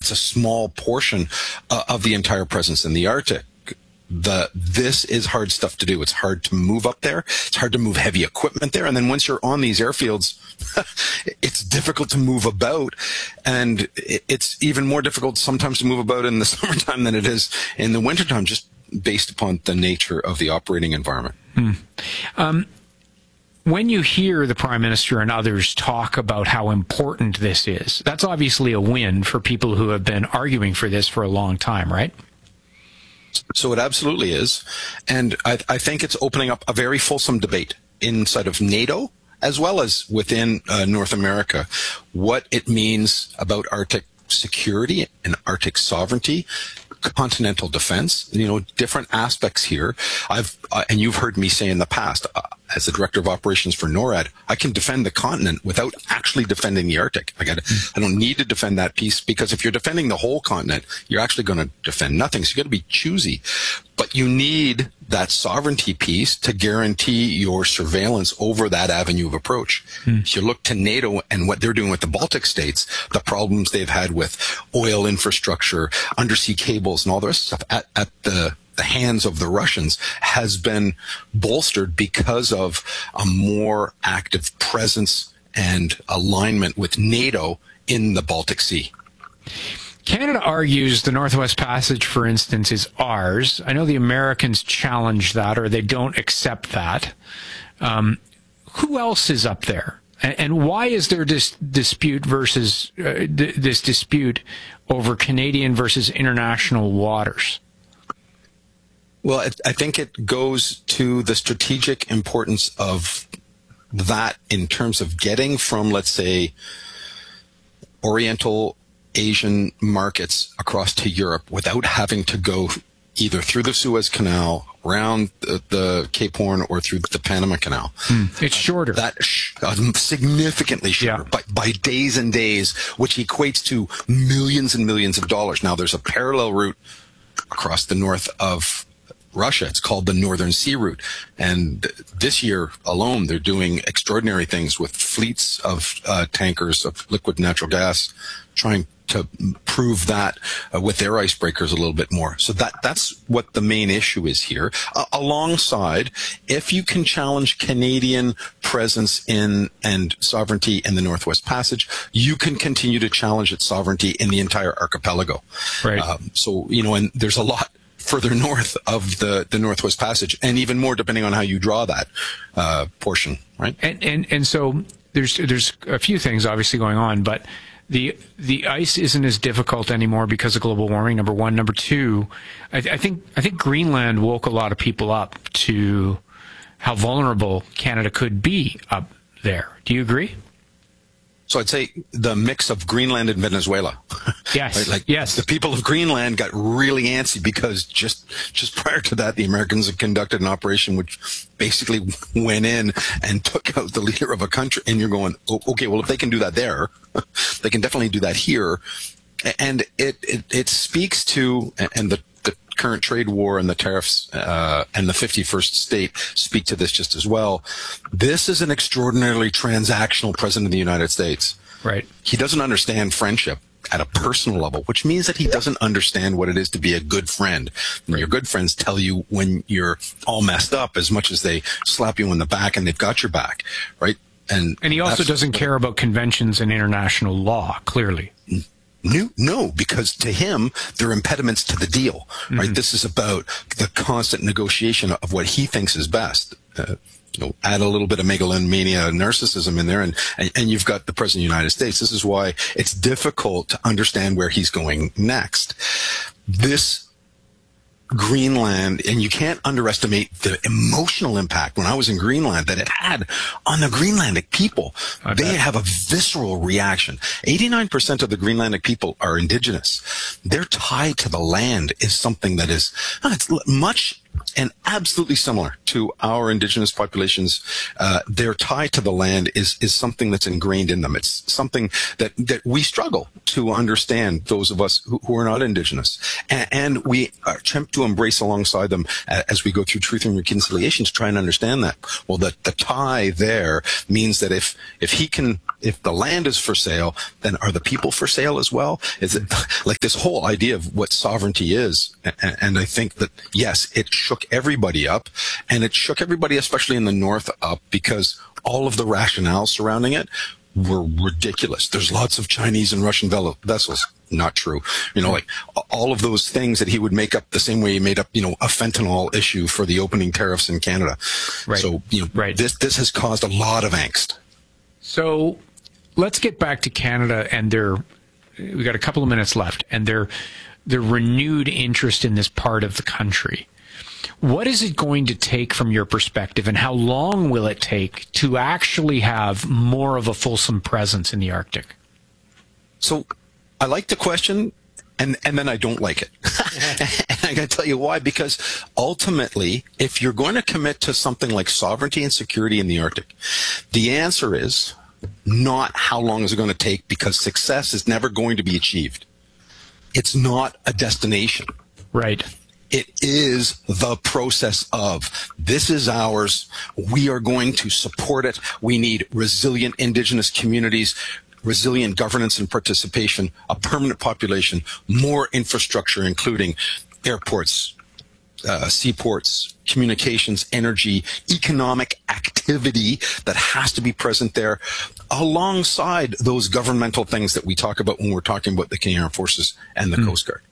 it's a small portion of the entire presence in the Arctic. This is hard stuff to do. It's hard to move up there. It's hard to move heavy equipment there. And then once you're on these airfields, it's difficult to move about. And it's even more difficult sometimes to move about in the summertime than it is in the wintertime, just based upon the nature of the operating environment. When you hear the Prime Minister and others talk about how important this is, that's obviously a win for people who have been arguing for this for a long time, right? So it absolutely is. And I think it's opening up a very fulsome debate inside of NATO as well as within North America, what it means about Arctic security and Arctic sovereignty, continental defense, different aspects here. And you've heard me say in the past, as the director of operations for NORAD, I can defend the continent without actually defending the Arctic. I don't need to defend that piece, because if you're defending the whole continent, you're actually going to defend nothing. So you got to be choosy. But you need that sovereignty piece to guarantee your surveillance over that avenue of approach. If you look to NATO and what they're doing with the Baltic states, the problems they've had with oil infrastructure, undersea cables, and all the rest of stuff at the hands of the Russians has been bolstered because of a more active presence and alignment with NATO in the Baltic Sea. Canada argues the Northwest Passage, for instance, is ours. I know the Americans challenge that, or they don't accept that. Who else is up there? And why is there this dispute versus this dispute over Canadian versus international waters? Well, I think it goes to the strategic importance of that in terms of getting from, let's say, Oriental Asian markets across to Europe without having to go either through the Suez Canal, around the Cape Horn, or through the Panama Canal. It's shorter. Significantly shorter, by days and days, which equates to millions and millions of dollars. Now, there's a parallel route across the north of Russia. It's called the Northern Sea Route. And this year alone, they're doing extraordinary things with fleets of tankers of liquid natural gas, trying to prove that with their icebreakers a little bit more. So that's what the main issue is here. Alongside, if you can challenge Canadian presence in and sovereignty in the Northwest Passage, you can continue to challenge its sovereignty in the entire archipelago. Right. And there's a lot further north of the Northwest Passage, and even more depending on how you draw that portion, right? And so there's a few things obviously going on, but the ice isn't as difficult anymore because of global warming, number one. Number two, I think Greenland woke a lot of people up to how vulnerable Canada could be up there. Do you agree? So I'd say the mix of Greenland and Venezuela. Yes. Right? Yes. The people of Greenland got really antsy because just prior to that, the Americans had conducted an operation which basically went in and took out the leader of a country. And you're going, oh, okay, well, if they can do that there, they can definitely do that here. And it speaks to, and the current trade war and the tariffs and the 51st state speak to this just as well. This is an extraordinarily transactional president of the United States. Right. He doesn't understand friendship at a personal level, which means that he doesn't understand what it is to be a good friend. Right. Your good friends tell you when you're all messed up as much as they slap you in the back and they've got your back, right? And he also doesn't care about conventions and international law, clearly. No, because to him, they're impediments to the deal, right? Mm-hmm. This is about the constant negotiation of what he thinks is best. Add a little bit of megalomania, narcissism in there, and you've got the President of the United States. This is why it's difficult to understand where he's going next. This Greenland, and you can't underestimate the emotional impact when I was in Greenland that it had on the Greenlandic people. They have a visceral reaction. 89% of the Greenlandic people are indigenous. Their tie to the land is something that is it's much and absolutely similar to our indigenous populations. Their tie to the land is something that's ingrained in them. It's something that we struggle to understand, those of us who are not indigenous. And we attempt to embrace alongside them as we go through Truth and Reconciliation to try and understand that. Well, the tie there means that if he can if the land is for sale, then are the people for sale as well? Is it like this whole idea of what sovereignty is? And I think that, yes, it shook everybody up, and it shook everybody, especially in the North, up, because all of the rationale surrounding it were ridiculous. There's lots of Chinese and Russian vessels. Not true. Like all of those things that he would make up the same way he made up, a fentanyl issue for the opening tariffs in Canada. Right. So, this has caused a lot of angst. So let's get back to Canada and we got a couple of minutes left, and their renewed interest in this part of the country. What is it going to take from your perspective, and how long will it take to actually have more of a fulsome presence in the Arctic? So I like the question, and then I don't like it. And I'm going to tell you why. Because ultimately, if you're going to commit to something like sovereignty and security in the Arctic, the answer is not how long is it going to take, because success is never going to be achieved. It's not a destination. Right. It is the process of, this is ours. We are going to support it. We need resilient Indigenous communities, resilient governance and participation, a permanent population, more infrastructure, including airports, seaports, communications, energy, economic activity that has to be present there, alongside those governmental things that we talk about when we're talking about the Canadian Armed Forces and the Coast Guard.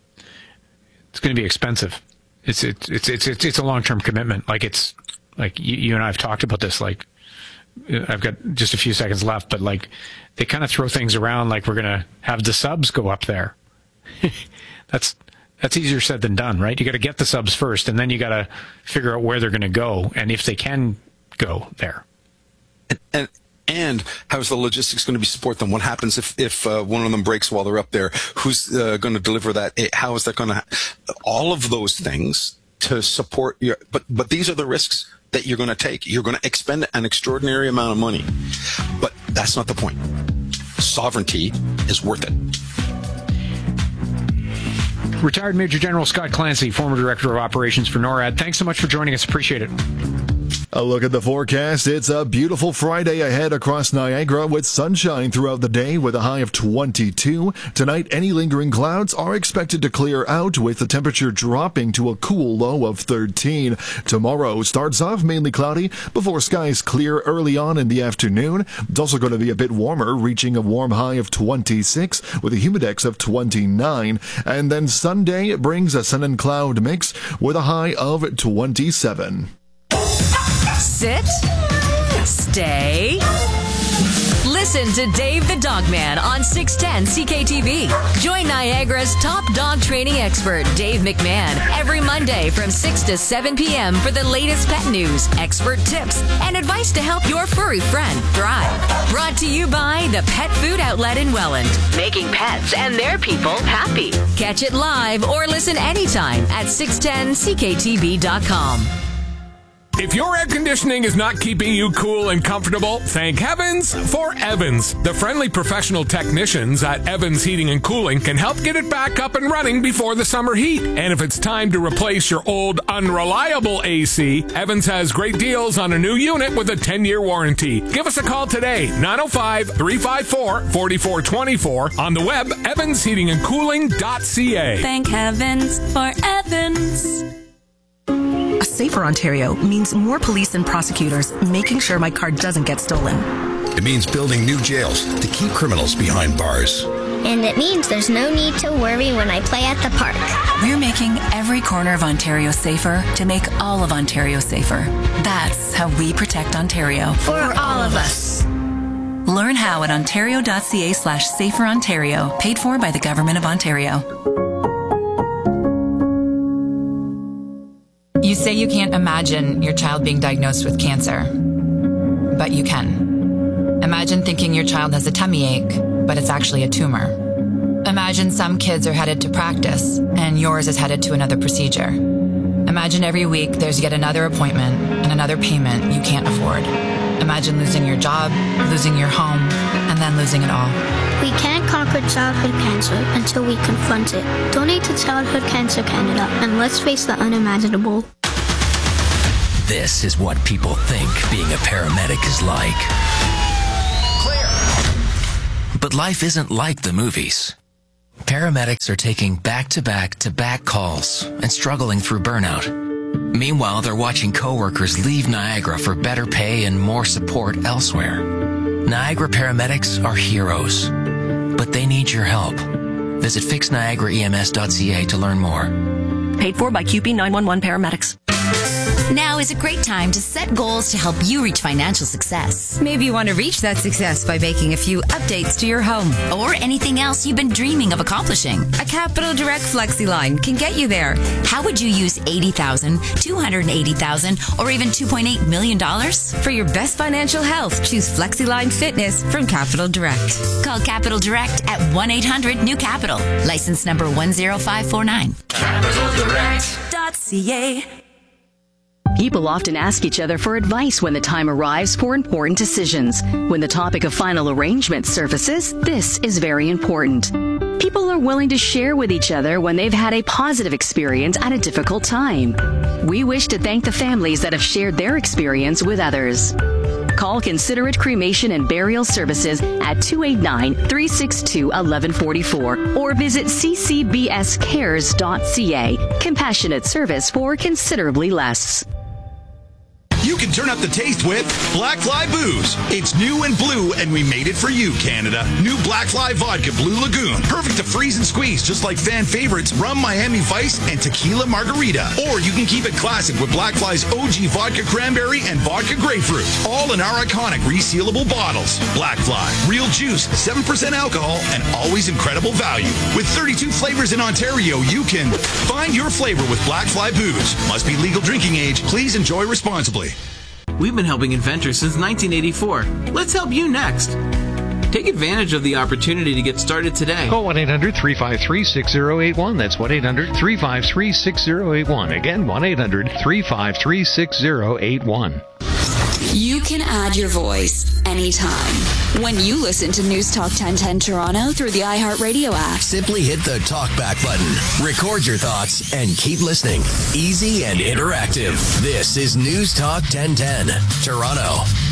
It's going to be expensive. It's a long-term commitment. Like you and I have talked about this. Like, I've got just a few seconds left, but like they kind of throw things around like we're going to have the subs go up there. That's easier said than done, right? You got to get the subs first, and then you got to figure out where they're going to go and if they can go there. And how's the logistics going to be support them? What happens if one of them breaks while they're up there? Who's going to deliver that? How is that going to? All of those things to support your. But these are the risks that you're going to take. You're going to expend an extraordinary amount of money, but that's not the point. Sovereignty is worth it. Retired Major General Scott Clancy, former Director of Operations for NORAD. Thanks so much for joining us. Appreciate it. A look at the forecast. It's a beautiful Friday ahead across Niagara with sunshine throughout the day with a high of 22. Tonight, any lingering clouds are expected to clear out with the temperature dropping to a cool low of 13. Tomorrow starts off mainly cloudy before skies clear early on in the afternoon. It's also going to be a bit warmer, reaching a warm high of 26 with a humidex of 29. And then Sunday brings a sun and cloud mix with a high of 27. Sit. Stay. Listen to Dave the Dogman on 610 CKTV. Join Niagara's top dog training expert, Dave McMahon, every Monday from 6 to 7 p.m. for the latest pet news, expert tips, and advice to help your furry friend thrive. Brought to you by the Pet Food Outlet in Welland, making pets and their people happy. Catch it live or listen anytime at 610CKTV.com. If your air conditioning is not keeping you cool and comfortable, thank heavens for Evans. The friendly professional technicians at Evans Heating and Cooling can help get it back up and running before the summer heat. And if it's time to replace your old, unreliable AC, Evans has great deals on a new unit with a 10-year warranty. Give us a call today, 905-354-4424, on the web, evansheatingandcooling.ca. Thank heavens for Evans. A safer Ontario means more police and prosecutors making sure my car doesn't get stolen. It means building new jails to keep criminals behind bars. And it means there's no need to worry when I play at the park. We're making every corner of Ontario safer to make all of Ontario safer. That's how we protect Ontario. For all of us. Learn how at ontario.ca/saferontario, paid for by the Government of Ontario. You say you can't imagine your child being diagnosed with cancer, but you can. Imagine thinking your child has a tummy ache, but it's actually a tumor. Imagine some kids are headed to practice, and yours is headed to another procedure. Imagine every week there's yet another appointment and another payment you can't afford. Imagine losing your job, losing your home, and then losing it all. We can't conquer childhood cancer until we confront it. Donate to Childhood Cancer Canada, and let's face the unimaginable. This is what people think being a paramedic is like. Clear. But life isn't like the movies. Paramedics are taking back-to-back-to-back calls and struggling through burnout. Meanwhile, they're watching coworkers leave Niagara for better pay and more support elsewhere. Niagara paramedics are heroes, but they need your help. Visit fixniagaraems.ca to learn more. Paid for by QP 911 paramedics. Now is a great time to set goals to help you reach financial success. Maybe you want to reach that success by making a few updates to your home. Or anything else you've been dreaming of accomplishing. A Capital Direct FlexiLine can get you there. How would you use $80,000, $280,000, or even $2.8 million? For your best financial health, choose FlexiLine Fitness from Capital Direct. Call Capital Direct at 1-800-NEW-CAPITAL. License number 10549. CapitalDirect.ca. People often ask each other for advice when the time arrives for important decisions. When the topic of final arrangement surfaces, this is very important. People are willing to share with each other when they've had a positive experience at a difficult time. We wish to thank the families that have shared their experience with others. Call Considerate Cremation and Burial Services at 289-362-1144 or visit ccbscares.ca. Compassionate service for considerably less. You can turn up the taste with Black Fly Booze. It's new and blue, and we made it for you, Canada. New Black Fly Vodka Blue Lagoon. Perfect to freeze and squeeze, just like fan favorites Rum Miami Vice and Tequila Margarita. Or you can keep it classic with Black Fly's OG Vodka Cranberry and Vodka Grapefruit. All in our iconic resealable bottles. Black Fly. Real juice, 7% alcohol, and always incredible value. With 32 flavors in Ontario, you can find your flavor with Black Fly Booze. Must be legal drinking age. Please enjoy responsibly. We've been helping inventors since 1984. Let's help you next. Take advantage of the opportunity to get started today. Call 1-800-353-6081. That's 1-800-353-6081. Again, 1-800-353-6081. You can add your voice anytime when you listen to News Talk 1010 Toronto through the iHeartRadio app. Simply hit the talkback button, record your thoughts, and keep listening. Easy and interactive. This is News Talk 1010 Toronto.